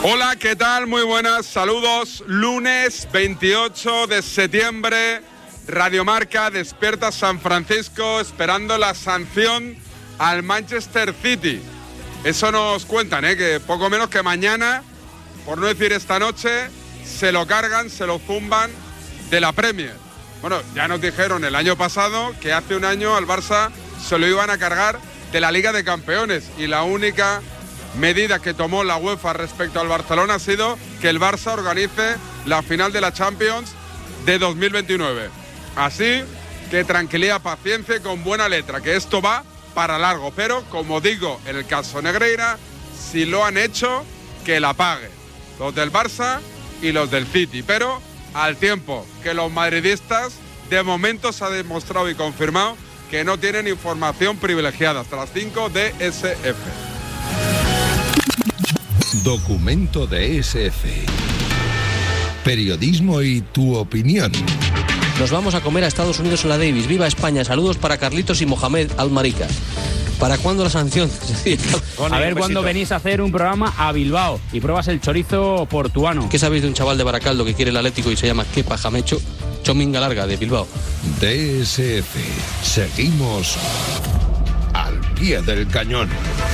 Hola, ¿qué tal? Muy buenas, saludos. Lunes 28 de septiembre, Radio Marca despierta San Francisco esperando la sanción al Manchester City. Eso nos cuentan, que poco menos que mañana, por no decir esta noche, se lo cargan, se lo zumban de la Premier. Bueno, ya nos dijeron el año pasado que hace un año al Barça se lo iban a cargar de la Liga de Campeones y la única medida que tomó la UEFA respecto al Barcelona ha sido que el Barça organice la final de la Champions de 2029. Así que tranquilidad, paciencia y con buena letra, que esto va para largo. Pero, como digo, en el caso Negreira, si lo han hecho, que la paguen los del Barça y los del City. Pero al tiempo que los madridistas, de momento se ha demostrado y confirmado que no tienen información privilegiada hasta las 5 de SF. Documento de SF. Periodismo y tu opinión. Nos vamos a comer a Estados Unidos en la Davis. ¡Viva España! Saludos para Carlitos y Mohamed Almarica. ¿Para cuándo la sanción? A ver cuándo venís a hacer un programa a Bilbao y pruebas el chorizo portuano. ¿Qué sabéis de un chaval de Baracaldo que quiere el Atlético y se llama Kepa Jamecho? Chominga Larga, de Bilbao. DSF. Seguimos al pie del cañón.